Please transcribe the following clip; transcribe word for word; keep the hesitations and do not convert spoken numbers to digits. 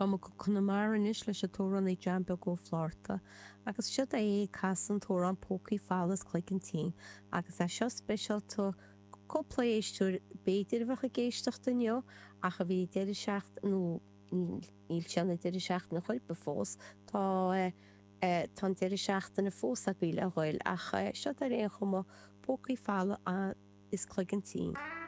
Gama go Connemara inis leis a tóran é jamba go Florta, agus siad é casan tóran pócaí fálas clicantí, agus é seo special to copla éistúr béidir bhecha géisteach danio, ach a bhí deidir seacht nó íl seanna deidir seacht na chuil be fós, tá tá deidir seacht na fós a bhíle a ghoil, ach siad ar éon chuma pócaí fála a is clicantí.